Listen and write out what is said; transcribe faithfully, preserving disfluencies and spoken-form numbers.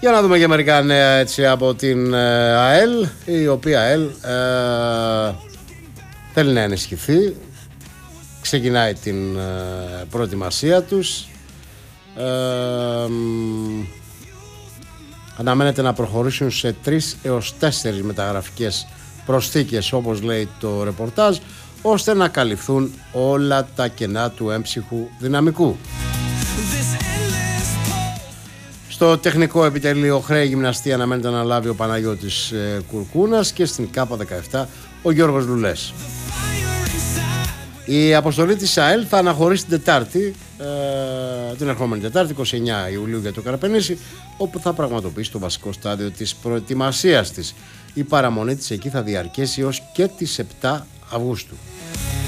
Για να δούμε και μερικά νέα έτσι από την ΑΕΛ, η οποία ΑΕΛ ε, θέλει να ενισχυθεί, ξεκινάει την ε, προετοιμασία τους, ε, ε, αναμένεται να προχωρήσουν σε τρεις έως τέσσερις μεταγραφικές προσθήκες, όπως λέει το ρεπορτάζ, ώστε να καλυφθούν όλα τα κενά του έμψυχου δυναμικού. Στο τεχνικό επιτελείο Χρέη Γυμναστή αναμένεται να λάβει ο Παναγιώτης ε, Κουρκούνας και στην ΚΑΠΑ δεκαεπτά ο Γιώργος Λουλές. Η αποστολή της ΑΕΛ θα αναχωρήσει την Τετάρτη, ε, την ερχόμενη Τετάρτη, είκοσι εννέα Ιουλίου, για το Καραπενήσι, όπου θα πραγματοποιήσει το βασικό στάδιο της προετοιμασίας της. Η παραμονή της εκεί θα διαρκέσει έως και τις επτά Αυγούστου.